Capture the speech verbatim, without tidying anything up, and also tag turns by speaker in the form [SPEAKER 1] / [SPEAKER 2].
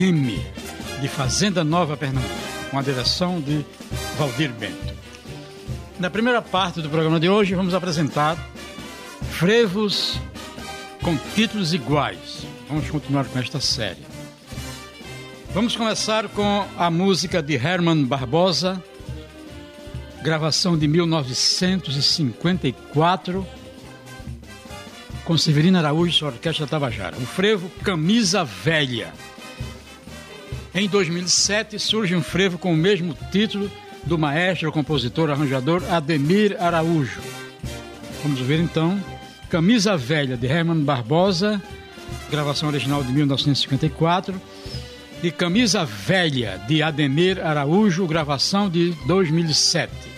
[SPEAKER 1] M, de Fazenda Nova Pernambuco, com a direção de Valdir Bento. Na primeira parte do programa de hoje, vamos apresentar frevos com títulos iguais. Vamos continuar com esta série. Vamos começar com a música de Herman Barbosa, gravação de mil novecentos e cinquenta e quatro, com Severino Araújo e sua Orquestra Tabajara. O frevo Camisa Velha. Em dois mil e sete surge um frevo com o mesmo título do maestro, compositor, arranjador Ademir Araújo. Vamos ver então Camisa Velha, de Herman Barbosa, gravação original de mil novecentos e cinquenta e quatro, e Camisa Velha, de Ademir Araújo, gravação de dois mil e sete.